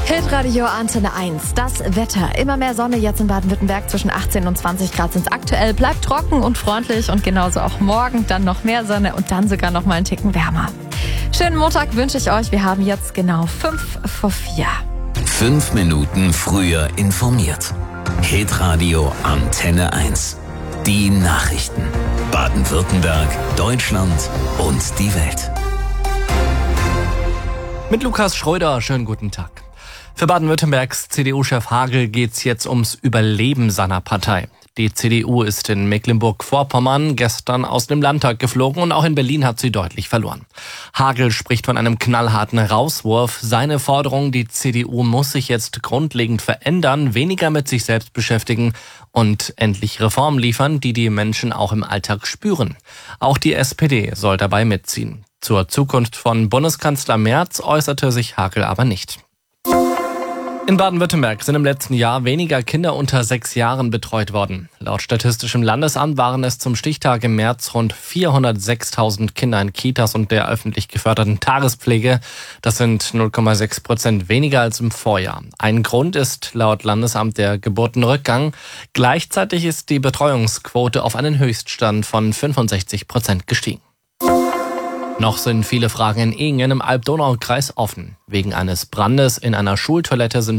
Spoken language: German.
Hitradio Antenne 1. Das Wetter. Immer mehr Sonne jetzt in Baden-Württemberg. Zwischen 18 und 20 Grad sind es aktuell. Bleibt trocken und freundlich und genauso auch morgen. Dann noch mehr Sonne und dann sogar noch mal einen Ticken wärmer. Schönen Montag wünsche ich euch. Wir haben jetzt genau 5:04. 5 Minuten früher informiert. Hitradio Antenne 1. Die Nachrichten. Baden-Württemberg, Deutschland und die Welt. Mit Lukas Schröder, schönen guten Tag. Für Baden-Württembergs CDU-Chef Hagel geht's jetzt ums Überleben seiner Partei. Die CDU ist in Mecklenburg-Vorpommern gestern aus dem Landtag geflogen und auch in Berlin hat sie deutlich verloren. Hagel spricht von einem knallharten Rauswurf. Seine Forderung, die CDU muss sich jetzt grundlegend verändern, weniger mit sich selbst beschäftigen und endlich Reformen liefern, die die Menschen auch im Alltag spüren. Auch die SPD soll dabei mitziehen. Zur Zukunft von Bundeskanzler Merz äußerte sich Hagel aber nicht. In Baden-Württemberg sind im letzten Jahr weniger Kinder unter 6 Jahren betreut worden. Laut Statistischem Landesamt waren es zum Stichtag im März rund 406.000 Kinder in Kitas und der öffentlich geförderten Tagespflege. Das sind 0,6% weniger als im Vorjahr. Ein Grund ist laut Landesamt der Geburtenrückgang. Gleichzeitig ist die Betreuungsquote auf einen Höchststand von 65% gestiegen. Noch sind viele Fragen in Ehingen im Alb-Donau-Kreis offen. Wegen eines Brandes in einer Schultoilette sind